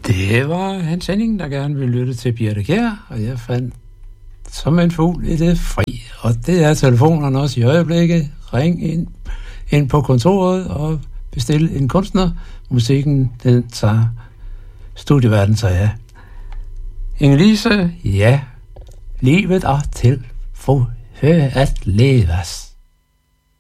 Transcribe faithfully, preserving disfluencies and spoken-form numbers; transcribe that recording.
Det var Hans Henning, der gerne ville lytte til Birthe Kjær, og jeg fandt som en fugl i det fri. Og det er telefonerne også i øjeblikket. Ring ind, ind på kontoret og bestil en kunstner. Musikken, den tager studieverden sig af. Inge-Lise, ja, livet er til for at leves.